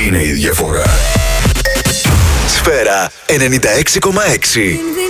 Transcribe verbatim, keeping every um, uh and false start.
είναι η διαφορά. Σφαίρα ενενήντα έξι κόμμα έξι.